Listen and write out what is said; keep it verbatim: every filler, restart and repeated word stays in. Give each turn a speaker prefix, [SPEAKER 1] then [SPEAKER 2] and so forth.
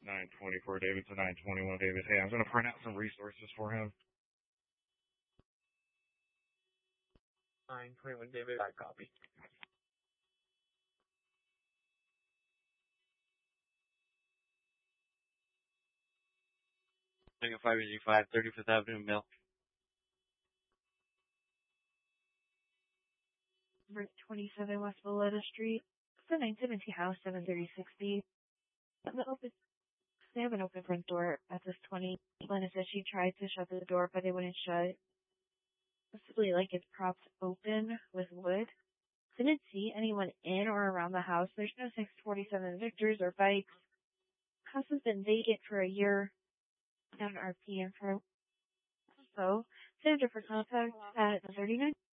[SPEAKER 1] nine twenty-four David to nine twenty-one David. Hey, I'm going to print out some resources for him.
[SPEAKER 2] nine twenty-one David, I copy. five eighty-five, thirty-fifth Avenue, Mill.
[SPEAKER 3] Route twenty-seven West Valletta Street. It's a nine seventy house, seven thirty-six B. The open, they have an open front door at this twenty. Lena said she tried to shut the door, but they wouldn't shut. Possibly like it's propped open with wood. Didn't see anyone in or around the house. There's no six forty-seven Victors or bikes. House has been vacant for a year. Down R P info. So, send her for contact at thirty-nine.